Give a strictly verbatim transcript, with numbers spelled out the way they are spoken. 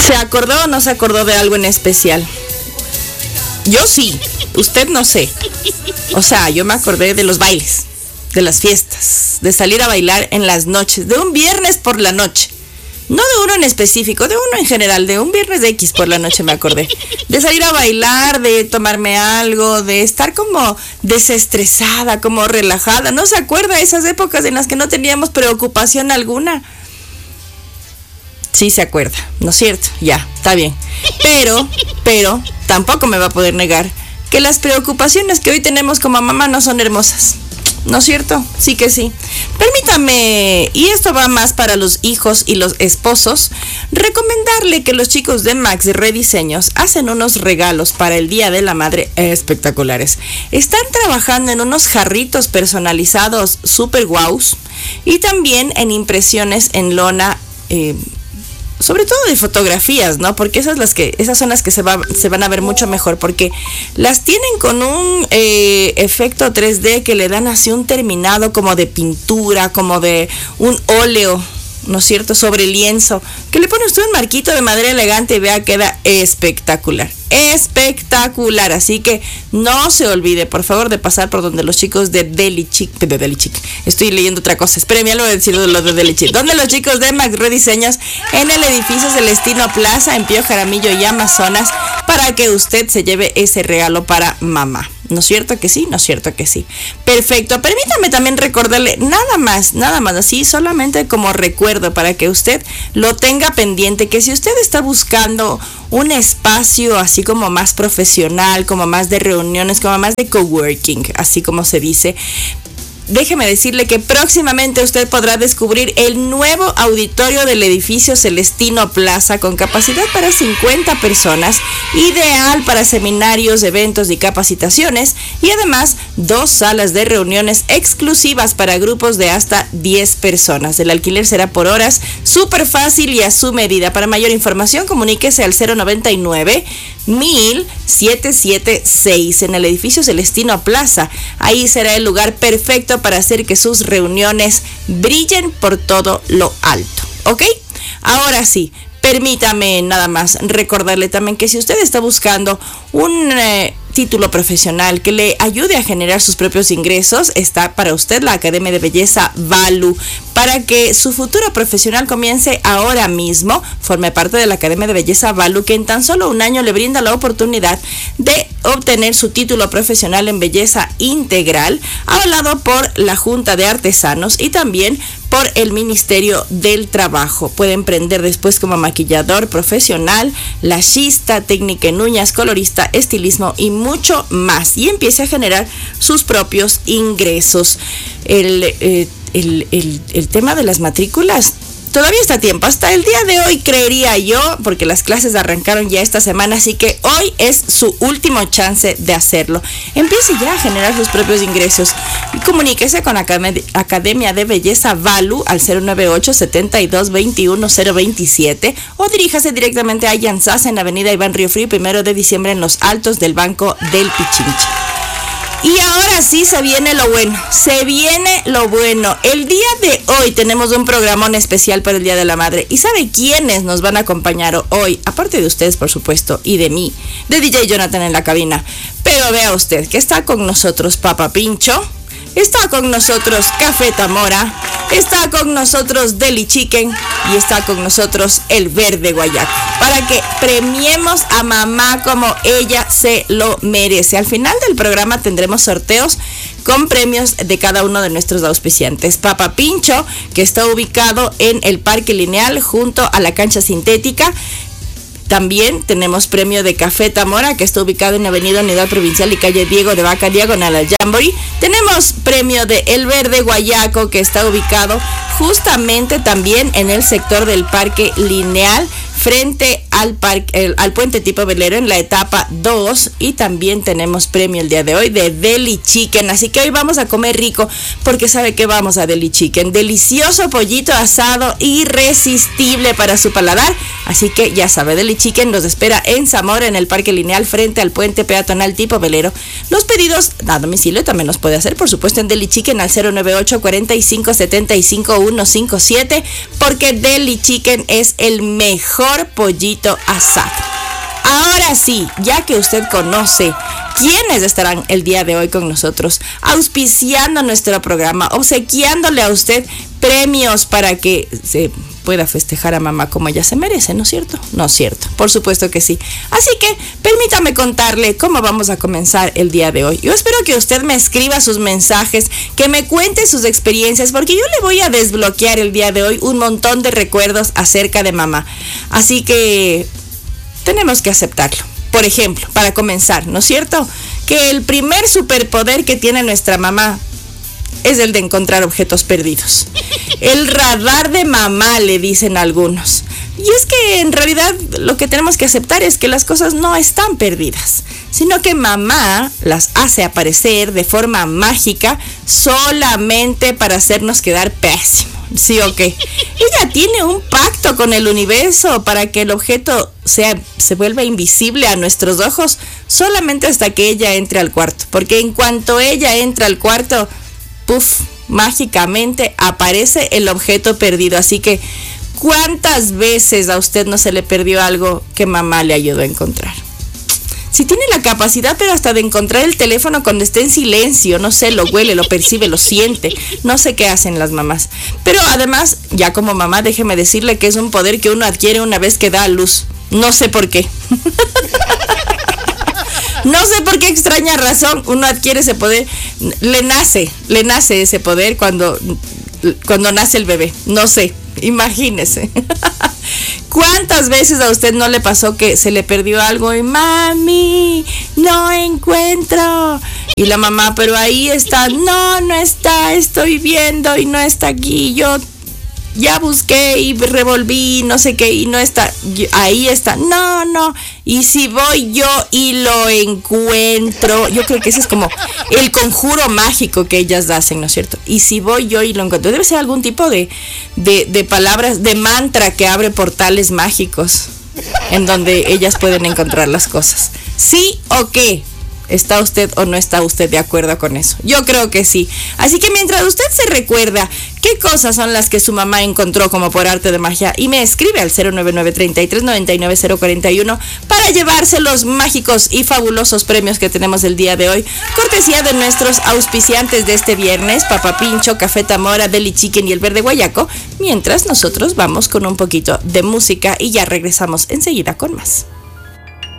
¿Se acordó o no se acordó de algo en especial? Yo sí, usted no sé. O sea, yo me acordé de los bailes, de las fiestas, de salir a bailar en las noches, de un viernes por la noche. No de uno en específico, de uno en general, de un viernes de X por la noche me acordé. De salir a bailar, de tomarme algo, de estar como desestresada, como relajada. ¿No se acuerda de esas épocas en las que no teníamos preocupación alguna? Sí se acuerda, ¿no es cierto? Ya, está bien. Pero, pero, tampoco me va a poder negar que las preocupaciones que hoy tenemos como mamá no son hermosas. ¿No es cierto? Sí que sí. Permítame, y esto va más para los hijos y los esposos, recomendarle que los chicos de Max Rediseños hacen unos regalos para el Día de la Madre espectaculares. Están trabajando en unos jarritos personalizados super guaus y también en impresiones en lona, eh, sobre todo de fotografías, ¿no? Porque esas, las que, esas son las que se, va, se van a ver mucho mejor, porque las tienen con un eh, efecto tres D que le dan así un terminado como de pintura, como de un óleo, ¿no es cierto?, sobre lienzo, que le pone usted un marquito de madera elegante y vea, queda espectacular, espectacular. Así que no se olvide, por favor, de pasar por donde los chicos de Deli Chic, de Deli Chic, estoy leyendo otra cosa, espéreme, ya lo voy a decir de los de Deli Chic, donde los chicos de Max Rediseños, en el edificio Celestino Plaza, en Pío Jaramillo y Amazonas, para que usted se lleve ese regalo para mamá. ¿No es cierto que sí? ¿No es cierto que sí? Perfecto. Permítame también recordarle nada más, nada más así, solamente como recuerdo para que usted lo tenga pendiente, que si usted está buscando un espacio así como más profesional, como más de reuniones, como más de coworking, así como se dice, déjeme decirle que próximamente usted podrá descubrir el nuevo auditorio del edificio Celestino Plaza con capacidad para cincuenta personas, ideal para seminarios, eventos y capacitaciones, y además dos salas de reuniones exclusivas para grupos de hasta diez personas. El alquiler será por horas, súper fácil y a su medida. Para mayor información, comuníquese al cero noventa y nueve mil setecientos setenta y seis en el edificio Celestino Plaza. Ahí será el lugar perfecto para hacer que sus reuniones brillen por todo lo alto, ¿ok? Ahora sí, permítame nada más recordarle también que si usted está buscando un eh, título profesional que le ayude a generar sus propios ingresos, está para usted la Academia de Belleza Valu. Para que su futuro profesional comience ahora mismo, forme parte de la Academia de Belleza Valu, que en tan solo un año le brinda la oportunidad de obtener su título profesional en belleza integral, avalado por la Junta de Artesanos y también por el Ministerio del Trabajo. Puede emprender después como maquillador profesional, lashista, técnica en uñas, colorista, estilismo y mucho más, y empiece a generar sus propios ingresos. El, eh, el, el, el tema de las matrículas todavía está a tiempo, hasta el día de hoy creería yo, porque las clases arrancaron ya esta semana, así que hoy es su último chance de hacerlo. Empiece ya a generar sus propios ingresos y comuníquese con Academia de Belleza Valu al cero noventa y ocho, setenta y dos, veintiuno, cero veintisiete o diríjase directamente a Yansas en la avenida Iván Río Frío, primero de diciembre, en los altos del Banco del Pichincha. Y ahora sí se viene lo bueno, se viene lo bueno. El día de hoy tenemos un programón especial para el Día de la Madre. ¿Y sabe quiénes nos van a acompañar hoy? Aparte de ustedes, por supuesto, y de mí, de D J Jonathan en la cabina. Pero vea usted que está con nosotros Papa Pincho, está con nosotros Café Tamora, está con nosotros Deli Chicken y está con nosotros el Verde Guayaco, para que premiemos a mamá como ella se lo merece. Al final del programa tendremos sorteos con premios de cada uno de nuestros auspiciantes. Papa Pincho, que está ubicado en el Parque Lineal junto a la cancha sintética. También tenemos premio de Café Tamora, que está ubicado en Avenida Unidad Provincial y calle Diego de Vaca, diagonal al Jamboree. Tenemos premio de El Verde Guayaco, que está ubicado justamente también en el sector del Parque Lineal, frente al, parque, el, al puente tipo velero en la etapa dos. Y también tenemos premio el día de hoy de Deli Chicken. Así que hoy vamos a comer rico, porque sabe que vamos a Deli Chicken. Delicioso pollito asado, irresistible para su paladar. Así que ya sabe, Deli Chicken nos espera en Zamora, en el Parque Lineal, frente al puente peatonal tipo velero. Los pedidos a domicilio también los puede hacer, por supuesto, en Deli Chicken al cero noventa y ocho, cuarenta y cinco, setenta y cinco, ciento cincuenta y siete, porque Deli Chicken es el mejor mejor pollito asado. Ahora sí, ya que usted conoce quiénes estarán el día de hoy con nosotros, auspiciando nuestro programa, obsequiándole a usted premios para que se pueda festejar a mamá como ella se merece, ¿no es cierto? No es cierto, por supuesto que sí. Así que permítame contarle cómo vamos a comenzar el día de hoy. Yo espero que usted me escriba sus mensajes, que me cuente sus experiencias, porque yo le voy a desbloquear el día de hoy un montón de recuerdos acerca de mamá. Así que tenemos que aceptarlo. Por ejemplo, para comenzar, ¿no es cierto? Que el primer superpoder que tiene nuestra mamá es el de encontrar objetos perdidos. El radar de mamá, le dicen algunos. Y es que en realidad lo que tenemos que aceptar es que las cosas no están perdidas, sino que mamá las hace aparecer de forma mágica solamente para hacernos quedar pésimos. ¿Sí o qué? Ella tiene un pacto con el universo para que el objeto sea, se vuelva invisible a nuestros ojos solamente hasta que ella entre al cuarto. Porque en cuanto ella entra al cuarto, puff, mágicamente aparece el objeto perdido. Así que, ¿cuántas veces a usted no se le perdió algo que mamá le ayudó a encontrar? Si tiene la capacidad, pero hasta de encontrar el teléfono cuando esté en silencio, no sé, lo huele, lo percibe, lo siente, no sé qué hacen las mamás. Pero además, ya como mamá, déjeme decirle que es un poder que uno adquiere una vez que da a luz. No sé por qué. No sé por qué extraña razón uno adquiere ese poder. Le nace, le nace ese poder cuando, cuando nace el bebé. No sé, imagínese. ¿Cuántas veces a usted no le pasó que se le perdió algo y mami, no encuentro? Y la mamá, pero ahí está, no, no está, estoy viendo y no está aquí, yo ya busqué y revolví, no sé qué, y no está, ahí está, no, no, y si voy yo y lo encuentro, yo creo que ese es como el conjuro mágico que ellas hacen, ¿no es cierto? Y si voy yo y lo encuentro, debe ser algún tipo de, de, de palabras, de mantra que abre portales mágicos en donde ellas pueden encontrar las cosas. ¿Sí o qué? ¿Está usted o no está usted de acuerdo con eso? Yo creo que sí. Así que mientras usted se recuerda qué cosas son las que su mamá encontró como por arte de magia y me escribe al cero nueve nueve, treinta y tres, noventa y nueve, cero cuarenta y uno para llevarse los mágicos y fabulosos premios que tenemos el día de hoy, cortesía de nuestros auspiciantes de este viernes, Papa Pincho, Café Tamora, Deli Chicken y El Verde Guayaco, mientras nosotros vamos con un poquito de música y ya regresamos enseguida con más.